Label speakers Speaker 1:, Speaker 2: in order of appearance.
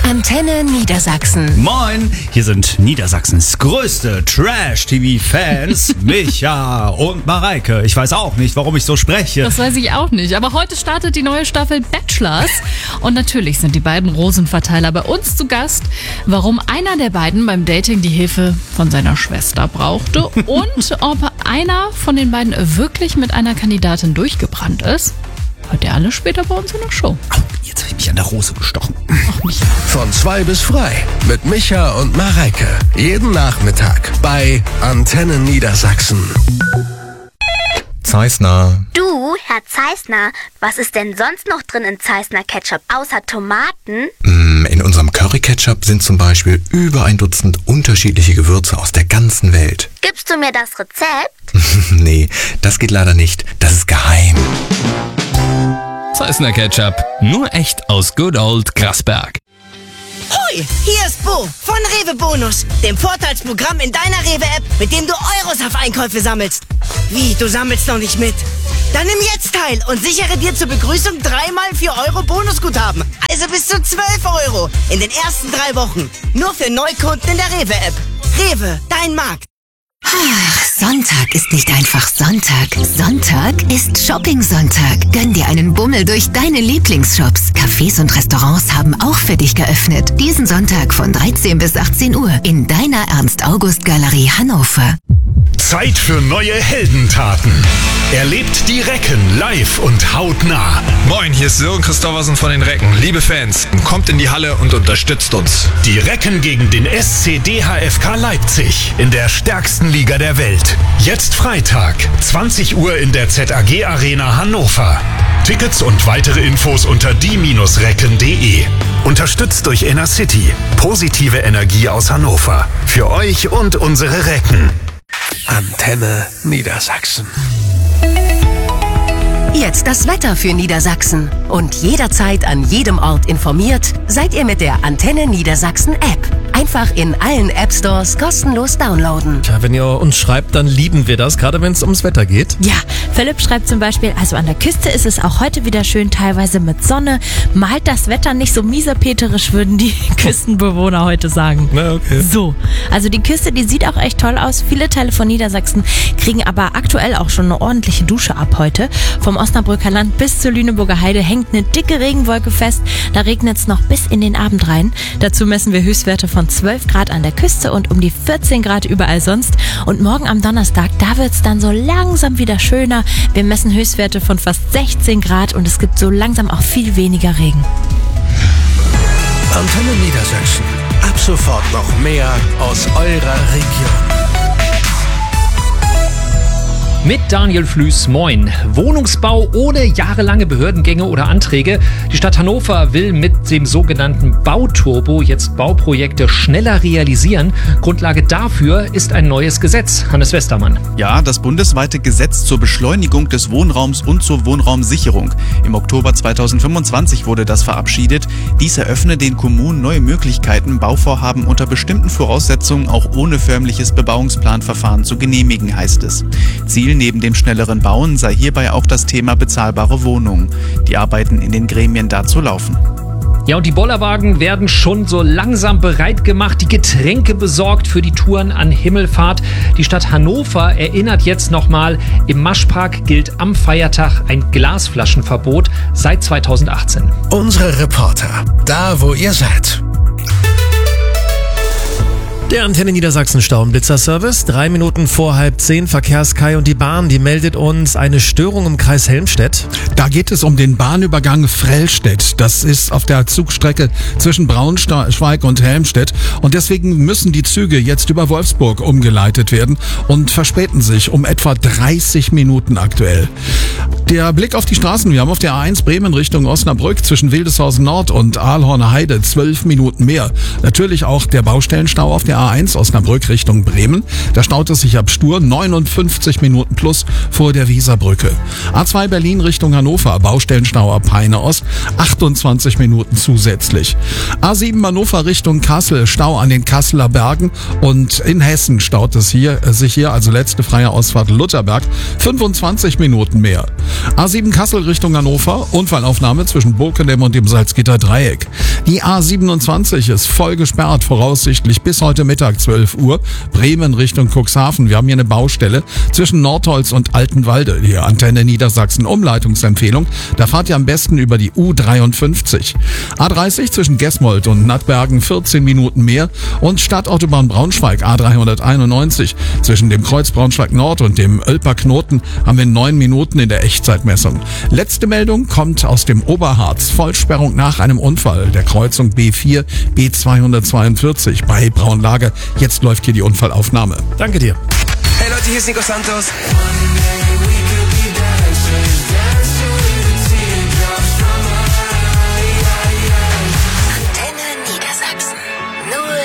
Speaker 1: Antenne Niedersachsen.
Speaker 2: Moin, hier sind Niedersachsens größte Trash-TV-Fans, Micha und Mareike. Ich weiß auch nicht, warum ich so spreche.
Speaker 3: Das weiß ich auch nicht, aber heute startet die neue Staffel Bachelors. Und natürlich sind die beiden Rosenverteiler bei uns zu Gast. Warum einer der beiden beim Dating die Hilfe von seiner Schwester brauchte und ob einer von den beiden wirklich mit einer Kandidatin durchgebrannt ist, hört ihr alle später bei uns in der Show.
Speaker 2: Jetzt habe ich mich an der Rose gestochen.
Speaker 3: Ach, Micha.
Speaker 4: Von 2 bis frei mit Micha und Mareike. Jeden Nachmittag bei Antenne Niedersachsen.
Speaker 5: Zeissner.
Speaker 6: Du, Herr Zeissner, was ist denn sonst noch drin in Zeissner Ketchup, außer Tomaten?
Speaker 5: In unserem Curry-Ketchup sind zum Beispiel über 1 Dutzend unterschiedliche Gewürze aus der ganzen Welt.
Speaker 6: Gibst du mir das Rezept?
Speaker 5: Nee, das geht leider nicht. Das ist geheim.
Speaker 7: Zeissner Ketchup, nur echt aus Good Old Grasberg.
Speaker 8: Hoi, hier ist Bo von Rewe Bonus, dem Vorteilsprogramm in deiner Rewe-App, mit dem du Euros auf Einkäufe sammelst. Wie, du sammelst noch nicht mit? Dann nimm jetzt teil und sichere dir zur Begrüßung 3x 4 Euro Bonusguthaben. Also bis zu 12 Euro in den ersten 3 Wochen. Nur für Neukunden in der Rewe-App. Rewe, dein Markt.
Speaker 1: Sonntag ist nicht einfach Sonntag. Sonntag ist Shopping-Sonntag. Gönn dir einen Bummel durch deine Lieblingsshops. Cafés und Restaurants haben auch für dich geöffnet. Diesen Sonntag von 13 bis 18 Uhr in deiner Ernst-August-Galerie Hannover.
Speaker 9: Zeit für neue Heldentaten. Erlebt die Recken live und hautnah.
Speaker 10: Moin, hier ist Sören Christoffersen von den Recken. Liebe Fans, kommt in die Halle und unterstützt uns.
Speaker 9: Die Recken gegen den SC DHFK Leipzig in der stärksten Liga der Welt. Jetzt Freitag, 20 Uhr in der ZAG Arena Hannover. Tickets und weitere Infos unter die-recken.de. Unterstützt durch Innercity. Positive Energie aus Hannover. Für euch und unsere Recken.
Speaker 4: Antenne Niedersachsen.
Speaker 1: Jetzt das Wetter für Niedersachsen. Und jederzeit an jedem Ort informiert, seid ihr mit der Antenne Niedersachsen App. Einfach in allen App Stores kostenlos downloaden.
Speaker 11: Ja, wenn ihr uns schreibt, dann lieben wir das, gerade wenn es ums Wetter geht.
Speaker 12: Ja, Philipp schreibt zum Beispiel, also an der Küste ist es auch heute wieder schön, teilweise mit Sonne. Malt das Wetter nicht so mieserpeterisch, würden die Küstenbewohner heute sagen.
Speaker 11: Na, okay.
Speaker 12: So, also die Küste, die sieht auch echt toll aus. Viele Teile von Niedersachsen kriegen aber aktuell auch schon eine ordentliche Dusche ab heute. Vom Osnabrücker Land bis zur Lüneburger Heide hängt eine dicke Regenwolke fest. Da regnet es noch bis in den Abend rein. Dazu messen wir Höchstwerte von 12 Grad an der Küste und um die 14 Grad überall sonst. Und morgen am Donnerstag, da wird es dann so langsam wieder schöner. Wir messen Höchstwerte von fast 16 Grad und es gibt so langsam auch viel weniger Regen.
Speaker 4: Antenne Niedersachsen. Ab sofort noch mehr aus eurer Region.
Speaker 13: Mit Daniel Flüß, moin. Wohnungsbau ohne jahrelange Behördengänge oder Anträge. Die Stadt Hannover will mit dem sogenannten Bauturbo jetzt Bauprojekte schneller realisieren. Grundlage dafür ist ein neues Gesetz. Hannes Westermann.
Speaker 14: Ja, das bundesweite Gesetz zur Beschleunigung des Wohnraums und zur Wohnraumsicherung. Im Oktober 2025 wurde das verabschiedet. Dies eröffne den Kommunen neue Möglichkeiten, Bauvorhaben unter bestimmten Voraussetzungen auch ohne förmliches Bebauungsplanverfahren zu genehmigen, heißt es. Ziel neben dem schnelleren Bauen sei hierbei auch das Thema bezahlbare Wohnungen. Die Arbeiten in den Gremien dazu laufen.
Speaker 13: Ja, und die Bollerwagen werden schon so langsam bereit gemacht, die Getränke besorgt für die Touren an Himmelfahrt. Die Stadt Hannover erinnert jetzt nochmal, im Maschpark gilt am Feiertag ein Glasflaschenverbot seit 2018.
Speaker 4: Unsere Reporter, da wo ihr seid.
Speaker 11: Der Antenne Niedersachsen Stauenblitzer-Service. 3 Minuten vor 9:30. Verkehrskai und die Bahn, die meldet uns eine Störung im Kreis Helmstedt.
Speaker 15: Da geht es um den Bahnübergang Frellstedt. Das ist auf der Zugstrecke zwischen Braunschweig und Helmstedt. Und deswegen müssen die Züge jetzt über Wolfsburg umgeleitet werden und verspäten sich um etwa 30 Minuten aktuell. Der Blick auf die Straßen. Wir haben auf der A1 Bremen Richtung Osnabrück zwischen Wildeshausen Nord und Aalhorner Heide 12 Minuten mehr. Natürlich auch der Baustellenstau auf der A1 Osnabrück Richtung Bremen. Da staut es sich ab Stur 59 Minuten plus vor der Weserbrücke. A2 Berlin Richtung Hannover, Baustellenstau ab Peine Ost, 28 Minuten zusätzlich. A7 Hannover Richtung Kassel, Stau an den Kasseler Bergen und in Hessen staut es sich hier, also letzte freie Ausfahrt Lutherberg, 25 Minuten mehr. A7 Kassel Richtung Hannover, Unfallaufnahme zwischen Burgkendem und dem Salzgitter Dreieck. Die A27 ist voll gesperrt, voraussichtlich bis heute Mittag 12 Uhr. Bremen Richtung Cuxhaven. Wir haben hier eine Baustelle zwischen Nordholz und Altenwalde. Die Antenne Niedersachsen Umleitungsempfehlung. Da fahrt ihr am besten über die U53. A30 zwischen Gesmold und Nattbergen 14 Minuten mehr. Und Stadtautobahn Braunschweig A391 zwischen dem Kreuz Braunschweig Nord und dem Ölper Knoten haben wir 9 Minuten in der Echtzeitmessung. Letzte Meldung kommt aus dem Oberharz. Vollsperrung nach einem Unfall der Kreuzung B4 B242 bei Braunlage. Jetzt läuft hier die Unfallaufnahme.
Speaker 11: Danke dir.
Speaker 16: Hey Leute, hier ist Nico Santos.